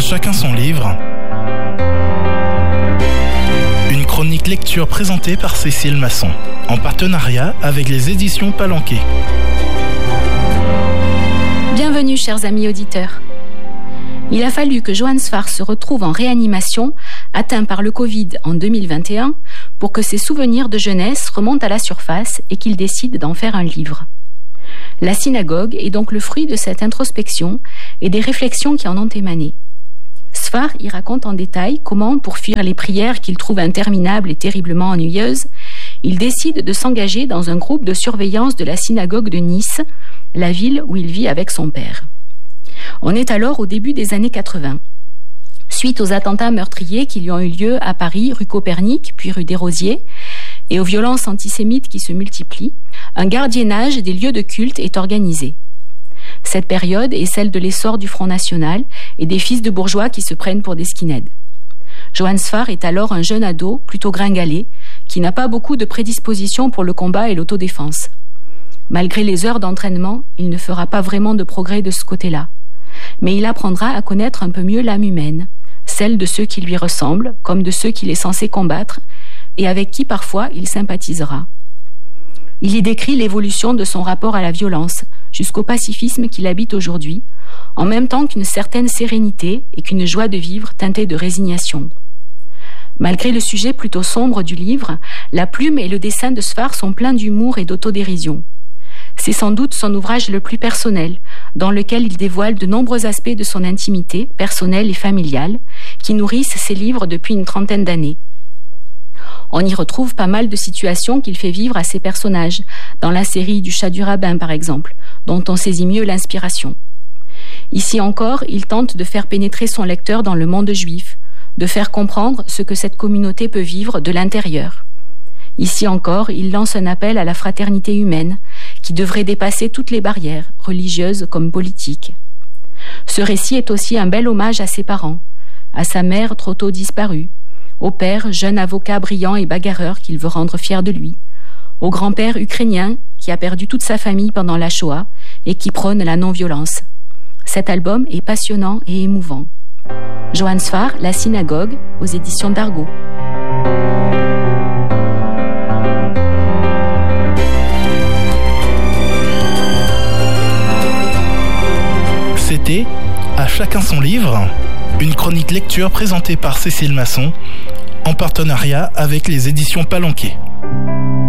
chacun son livre. Une chronique lecture présentée par Cécile Masson, en partenariat avec les éditions Palanquet. Bienvenue, chers amis auditeurs. Il a fallu que Johann Sfar se retrouve en réanimation, atteint par le Covid en 2021, pour que ses souvenirs de jeunesse remontent à la surface et qu'il décide d'en faire un livre. La synagogue est donc le fruit de cette introspection et des réflexions qui en ont émané. Sfar y raconte en détail comment, pour fuir les prières qu'il trouve interminables et terriblement ennuyeuses, il décide de s'engager dans un groupe de surveillance de la synagogue de Nice, la ville où il vit avec son père. On est alors au début des années 80. Suite aux attentats meurtriers qui lui ont eu lieu à Paris, rue Copernic, puis rue des Rosiers, et aux violences antisémites qui se multiplient, un gardiennage des lieux de culte est organisé. Cette période est celle de l'essor du Front National et des fils de bourgeois qui se prennent pour des skinheads. Johann Sfar est alors un jeune ado, plutôt gringalet, qui n'a pas beaucoup de prédisposition pour le combat et l'autodéfense. Malgré les heures d'entraînement, il ne fera pas vraiment de progrès de ce côté-là. Mais il apprendra à connaître un peu mieux l'âme humaine, celle de ceux qui lui ressemblent, comme de ceux qu'il est censé combattre, et avec qui parfois il sympathisera. Il y décrit l'évolution de son rapport à la violence, jusqu'au pacifisme qu'il habite aujourd'hui, en même temps qu'une certaine sérénité et qu'une joie de vivre teintée de résignation. Malgré le sujet plutôt sombre du livre, la plume et le dessin de Sfar sont pleins d'humour et d'autodérision. C'est sans doute son ouvrage le plus personnel, dans lequel il dévoile de nombreux aspects de son intimité, personnelle et familiale, qui nourrissent ses livres depuis une trentaine d'années. On y retrouve pas mal de situations qu'il fait vivre à ses personnages, dans la série du Chat du rabbin par exemple, dont on saisit mieux l'inspiration. Ici encore, il tente de faire pénétrer son lecteur dans le monde juif, de faire comprendre ce que cette communauté peut vivre de l'intérieur. Ici encore, il lance un appel à la fraternité humaine, qui devrait dépasser toutes les barrières, religieuses comme politiques. Ce récit est aussi un bel hommage à ses parents, à sa mère trop tôt disparue, au père, jeune avocat brillant et bagarreur qu'il veut rendre fier de lui, au grand-père ukrainien qui a perdu toute sa famille pendant la Shoah et qui prône la non-violence. Cet album est passionnant et émouvant. Johann Sfar, La synagogue, aux éditions d'Argo. C'était À chacun son livre, une chronique lecture présentée par Cécile Masson, en partenariat avec les éditions Palanquet.